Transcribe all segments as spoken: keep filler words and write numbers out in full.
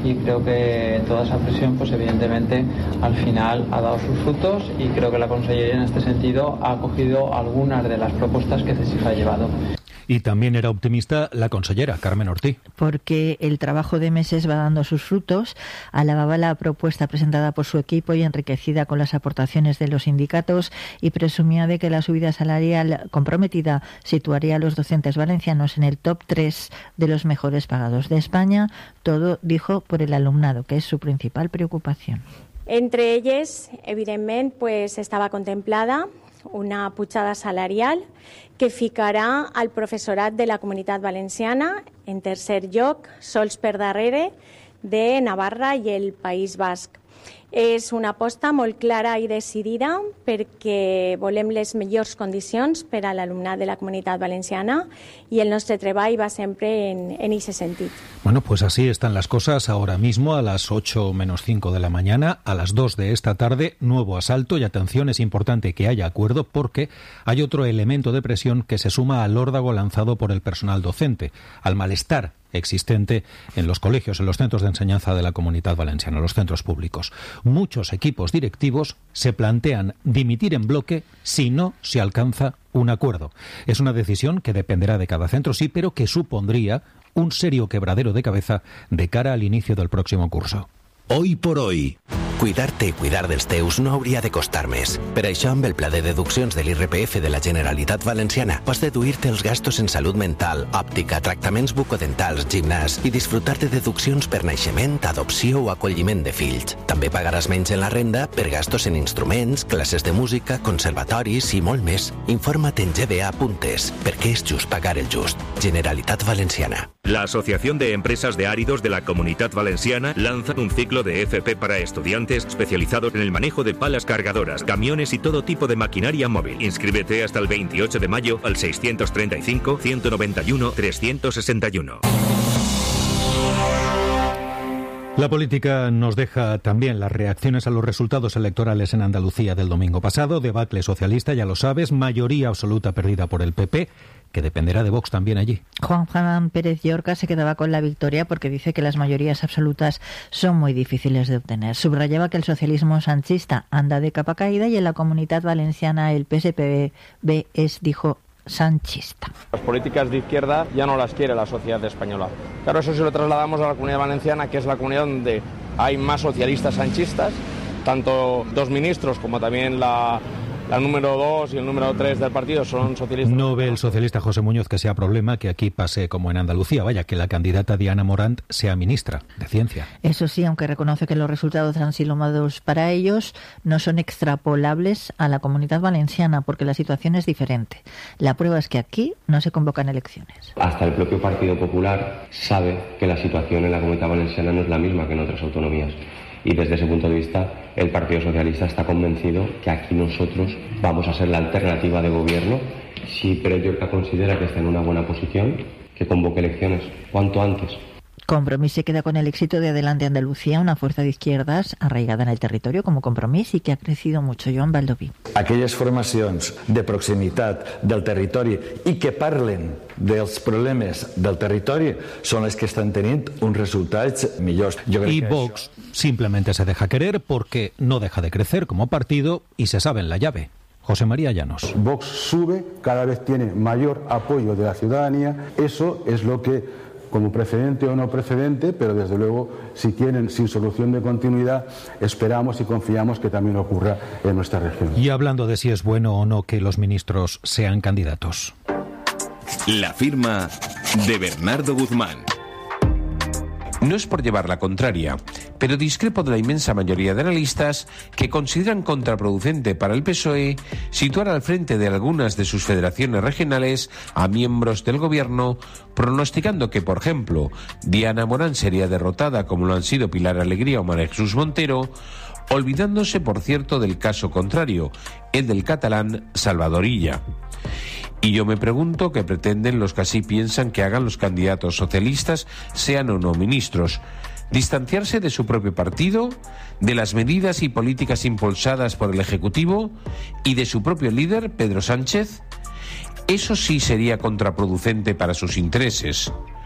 y creo que toda esa presión, pues evidentemente al final ha dado sus frutos y creo que la Consellería en este sentido ha acogido algunas de las propuestas que CESIF ha llevado. Y también era optimista la consellera Carmen Ortí. Porque el trabajo de meses va dando sus frutos. Alababa la propuesta presentada por su equipo y enriquecida con las aportaciones de los sindicatos y presumía de que la subida salarial comprometida situaría a los docentes valencianos en el top tres de los mejores pagados de España. Todo, dijo, por el alumnado, que es su principal preocupación. Entre ellas, evidentment, pues estava contemplada una pujada salarial que ficarà al professorat de la Comunitat Valenciana en tercer lloc, sols per darrere de Navarra i el País Basc. És una aposta molt clara i decidida perquè volem les millors condicions per a l'alumnat de la Comunitat Valenciana y el nostre treball va siempre en, en ese sentido. Bueno, pues así están las cosas ahora mismo a las ocho menos cinco de la mañana, a las dos de esta tarde, nuevo asalto y atención, es importante que haya acuerdo porque hay otro elemento de presión que se suma al órdago lanzado por el personal docente, al malestar existente en los colegios, en los centros de enseñanza de la Comunidad Valenciana, los centros públicos. Muchos equipos directivos se plantean dimitir en bloque si no se alcanza un acuerdo. Es una decisión que dependerá de cada centro, sí, pero que supondría un serio quebradero de cabeza de cara al inicio del próximo curso. Hoy por hoy. Cuidar-te i cuidar dels teus no hauria de costar més. Per això, amb el pla de deduccions de l'I R P F de la Generalitat Valenciana, pots deduir-te els gastos en salut mental, òptica, tractaments bucodentals, gimnàs i disfrutar de deduccions per naixement, adopció o acolliment de fills. També pagaràs menys en la renda per gastos en instruments, classes de música, conservatoris i molt més. Informa't en ge be a punt es, perquè és just pagar el just. Generalitat Valenciana. La Asociación de Empresas de Áridos de la Comunidad Valenciana lanza un ciclo de F P para estudiantes especializados en el manejo de palas cargadoras, camiones y todo tipo de maquinaria móvil. Inscríbete hasta el veintiocho de mayo al seiscientos treinta y cinco, ciento noventa y uno, trescientos sesenta y uno. La política nos deja también las reacciones a los resultados electorales en Andalucía del domingo pasado. Debacle socialista, ya lo sabes, mayoría absoluta perdida por el P P, que dependerá de Vox también allí. Juan Juan Pérez Llorca se quedaba con la victoria porque dice que las mayorías absolutas son muy difíciles de obtener. Subrayaba que el socialismo sanchista anda de capa caída y en la Comunidad Valenciana el P S P B es, dijo, sanchista. Las políticas de izquierda ya no las quiere la sociedad española. Claro, eso si lo trasladamos a la Comunidad Valenciana, que es la comunidad donde hay más socialistas sanchistas, tanto dos ministros como también la, la número dos y el número tres del partido son socialistas. No ve el socialista José Muñoz que sea problema que aquí pase como en Andalucía, vaya, que la candidata Diana Morant sea ministra de Ciencia. Eso sí, aunque reconoce que los resultados han sido malos para ellos, no son extrapolables a la Comunidad Valenciana porque la situación es diferente. La prueba es que aquí no se convocan elecciones. Hasta el propio Partido Popular sabe que la situación en la Comunidad Valenciana no es la misma que en otras autonomías. Y desde ese punto de vista, el Partido Socialista está convencido que aquí nosotros vamos a ser la alternativa de gobierno. Si Pérez Llorca considera que está en una buena posición, que convoque elecciones cuanto antes. Compromís se queda con el éxito de Adelante Andalucía, una fuerza de izquierdas arraigada en el territorio como Compromís y que ha crecido mucho. Joan Baldoví. Aquelles formacions de proximitat del territori i que parlen dels problemes del territori són les que estan tenint uns resultats millors. Yo creo y que Vox això... simplemente se deja querer porque no deja de crecer como partido y se sabe en la llave. José María Llanos. Vox sube, cada vez tiene mayor apoyo de la ciudadanía. Eso es lo que, como precedente o no precedente, pero desde luego, si quieren, sin solución de continuidad, esperamos y confiamos que también ocurra en nuestra región. Y hablando de si es bueno o no que los ministros sean candidatos. La firma de Bernardo Guzmán. No es por llevar la contraria, pero discrepo de la inmensa mayoría de analistas que consideran contraproducente para el P S O E situar al frente de algunas de sus federaciones regionales a miembros del gobierno, pronosticando que, por ejemplo, Diana Morant sería derrotada como lo han sido Pilar Alegría o María Jesús Montero, olvidándose, por cierto, del caso contrario, el del catalán Salvador Illa. Y yo me pregunto qué pretenden los que así piensan que hagan los candidatos socialistas, sean o no ministros. ¿Distanciarse de su propio partido, de las medidas y políticas impulsadas por el Ejecutivo y de su propio líder, Pedro Sánchez? Eso sí sería contraproducente para sus intereses.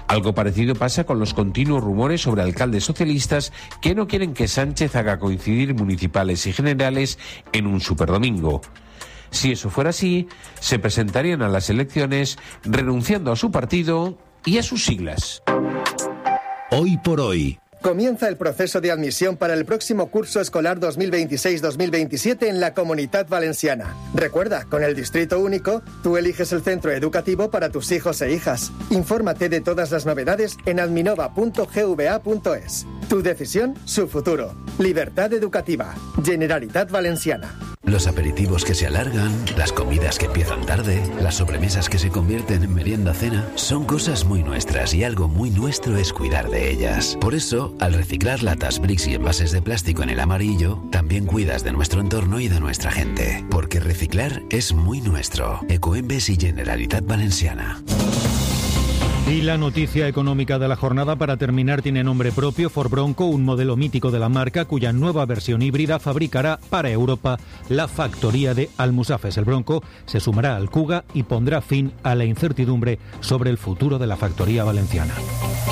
Algo parecido pasa con los continuos rumores sobre alcaldes socialistas que no quieren que Sánchez haga coincidir municipales y generales en un superdomingo. Si eso fuera así, se presentarían a las elecciones renunciando a su partido y a sus siglas. Hoy por hoy. Comienza el proceso de admisión para el próximo curso escolar dos mil veintiséis dos mil veintisiete en la Comunitat Valenciana. Recuerda, con el Distrito Único, tú eliges el centro educativo para tus hijos e hijas. Infórmate de todas las novedades en adminova punto gva punto es. Tu decisión, su futuro. Libertad educativa. Generalitat Valenciana. Los aperitivos que se alargan, las comidas que empiezan tarde, las sobremesas que se convierten en merienda-cena, son cosas muy nuestras y algo muy nuestro es cuidar de ellas. Por eso, al reciclar latas, bricks y envases de plástico en el amarillo, también cuidas de nuestro entorno y de nuestra gente. Porque reciclar es muy nuestro. Ecoembes y Generalitat Valenciana. Y la noticia económica de la jornada, para terminar, tiene nombre propio. Ford Bronco, un modelo mítico de la marca cuya nueva versión híbrida fabricará para Europa la factoría de Almusafes. El Bronco se sumará al Kuga y pondrá fin a la incertidumbre sobre el futuro de la factoría valenciana.